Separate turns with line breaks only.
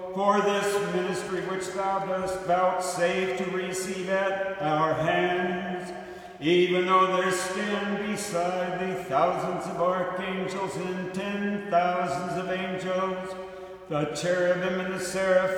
for this ministry which thou dost vouchsafe to receive at our hands, even though there stand beside thee thousands of archangels and 10,000s of angels, the cherubim and the seraphim,